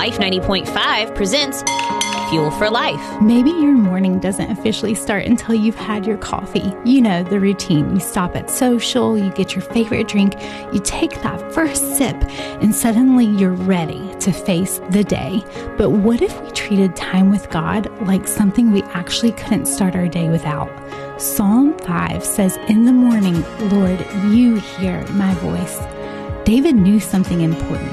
Life 90.5 presents Fuel for Life. Maybe your morning doesn't officially start until you've had your coffee. You know, the routine. You stop at social, you get your favorite drink, you take that first sip, and suddenly you're ready to face the day. But what if we treated time with God like something we actually couldn't start our day without? Psalm 5 says, "In the morning, Lord, you hear my voice." David knew something important.